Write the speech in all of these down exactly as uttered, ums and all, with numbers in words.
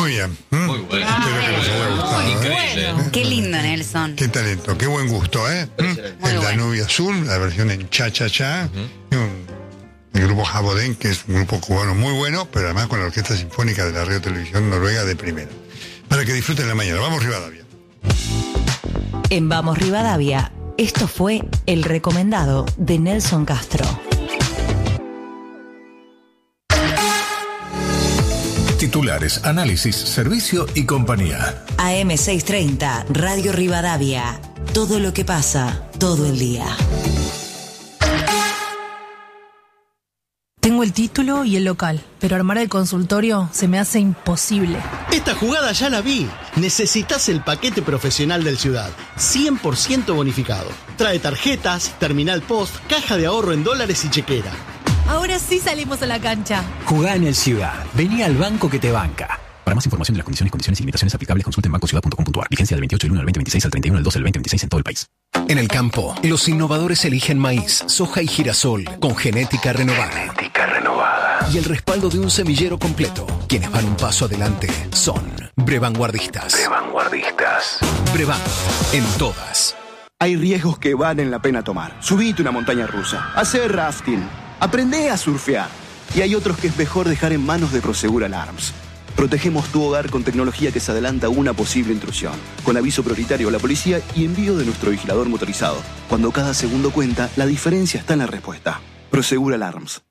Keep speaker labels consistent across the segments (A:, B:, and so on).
A: Muy bien. ¿Mm?
B: Muy bueno.
A: Espero que les haya gustado. ¿eh?
B: Increíble.
C: Bueno. Qué lindo, Nelson.
A: Qué talento, qué buen gusto, ¿eh? ¿Mm?
C: Muy
A: El
C: bueno.
A: Danubio Azul, la versión en cha-cha-cha. Y un- el grupo Jabodén, que es un grupo cubano muy bueno, pero además con la Orquesta Sinfónica de la Radio Televisión Noruega de primera. Para que disfruten la mañana. Vamos, Rivadavia.
D: En Vamos Rivadavia, esto fue el recomendado de Nelson Castro.
E: Titulares, análisis, servicio y compañía.
D: A M seiscientos treinta, Radio Rivadavia. Todo lo que pasa, todo el día.
F: Tengo el título y el local, pero armar el consultorio se me hace imposible.
G: Esta jugada ya la vi. Necesitas el paquete profesional del Ciudad, cien por ciento bonificado. Trae tarjetas, terminal post, caja de ahorro en dólares y chequera.
F: Ahora sí salimos a la cancha.
H: Jugá en el Ciudad. Vení al banco que te banca. Para más información de las condiciones, condiciones y limitaciones aplicables, consulte en banco ciudad punto com punto a r. Vigencia del veintiocho del uno del veinte veintiséis al treinta y uno del doce del veinte veintiséis en todo el país.
I: En el campo, los innovadores eligen maíz, soja y girasol con genética renovada.
E: Genética renovada.
I: Y el respaldo de un semillero completo. Quienes van un paso adelante son Brevanguardistas.
E: Brevanguardistas.
I: Brevan, en todas.
J: Hay riesgos que valen la pena tomar. Subite una montaña rusa, hacer rafting, aprende a surfear. Y hay otros que es mejor dejar en manos de Prosegur Alarms. Protegemos tu hogar con tecnología que se adelanta a una posible intrusión, con aviso prioritario a la policía y envío de nuestro vigilador motorizado. Cuando cada segundo cuenta, la diferencia está en la respuesta. Prosegur Alarms.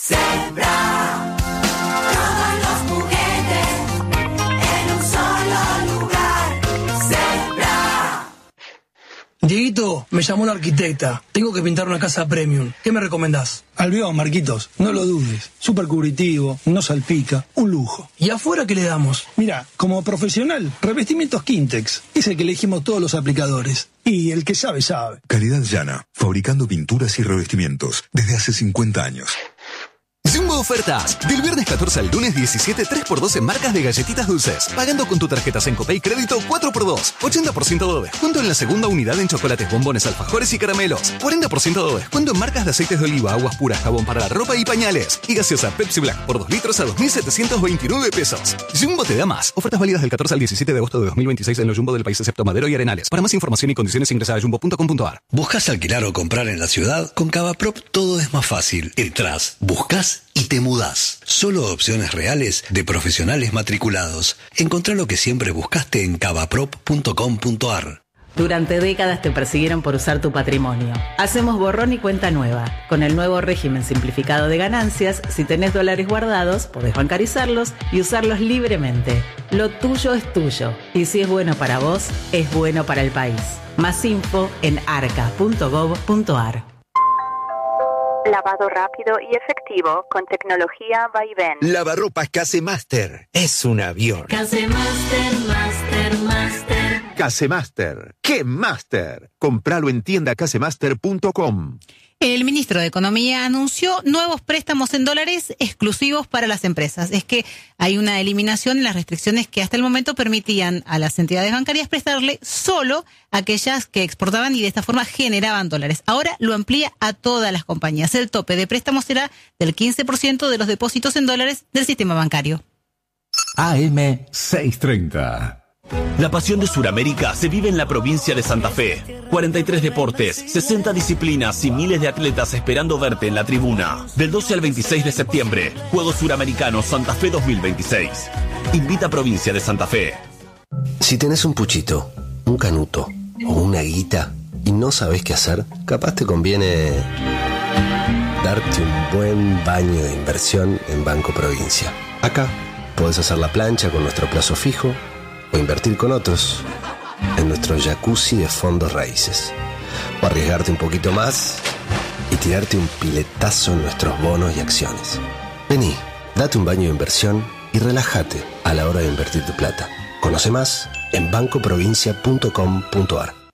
K: Zebra, todos los juguetes en un solo lugar. Zebra.
L: Dieguito, me llamó la arquitecta. Tengo que pintar una casa premium. ¿Qué me recomendás? Albión, Marquitos, no lo dudes. Súper cubritivo, no salpica, un lujo. ¿Y afuera qué le damos? Mira, como profesional, revestimientos Quintex. Es el que elegimos todos los aplicadores. Y el que sabe, sabe.
M: Calidad llana, fabricando pinturas y revestimientos desde hace cincuenta años.
N: Jumbo Ofertas. Del viernes catorce al lunes diecisiete, tres por dos en marcas de galletitas dulces. Pagando con tu tarjeta Sencopay Crédito cuatro por dos. ochenta por ciento de descuento en la segunda unidad en chocolates, bombones, alfajores y caramelos. cuarenta por ciento de descuento en marcas de aceites de oliva, aguas puras, jabón para la ropa y pañales. Y gaseosa Pepsi Black por dos litros a dos mil setecientos veintinueve pesos. Jumbo te da más. Ofertas válidas del catorce al diecisiete de agosto de dos mil veintiséis en los Jumbo del país excepto Madero y Arenales. Para más información y condiciones ingresa a jumbo punto com punto a r.
O: ¿Buscas alquilar o comprar en la ciudad? Con Cavaprop todo es más fácil. Entrás, buscas y te mudás. Solo opciones reales de profesionales matriculados. Encontrá lo que siempre buscaste en cavaprop punto com punto a r.
P: Durante décadas te persiguieron por usar tu patrimonio. Hacemos borrón y cuenta nueva. Con el nuevo régimen simplificado de ganancias, si tenés dólares guardados, podés bancarizarlos y usarlos libremente. Lo tuyo es tuyo. Y si es bueno para vos, es bueno para el país. Más info en arca punto gov punto a r.
Q: Lavado rápido y efectivo con tecnología Vaivén.
R: Lavarropas Casemaster. Es un avión.
K: Casemaster, Master, Master.
R: Casemaster. ¡Qué Master! Compralo en tienda casemaster punto com.
C: El ministro de Economía anunció nuevos préstamos en dólares exclusivos para las empresas. Es que hay una eliminación en las restricciones que hasta el momento permitían a las entidades bancarias prestarle solo a aquellas que exportaban y de esta forma generaban dólares. Ahora lo amplía a todas las compañías. El tope de préstamos será del quince por ciento de los depósitos en dólares del sistema bancario.
E: A M seiscientos treinta.
S: La pasión de Sudamérica se vive en la provincia de Santa Fe. cuarenta y tres deportes, sesenta disciplinas y miles de atletas esperando verte en la tribuna. Del doce al veintiséis de septiembre, Juegos Suramericanos Santa Fe dos mil veintiséis. Invita a Provincia de Santa Fe.
O: Si tenés un puchito, un canuto o una guita y no sabés qué hacer, capaz te conviene darte un buen baño de inversión en Banco Provincia. Acá podés hacer la plancha con nuestro plazo fijo o invertir con otros en nuestro jacuzzi de fondos raíces. O arriesgarte un poquito más y tirarte un piletazo en nuestros bonos y acciones. Vení, date un baño de inversión y relájate a la hora de invertir tu plata. Conoce más en banco provincia punto com punto a r.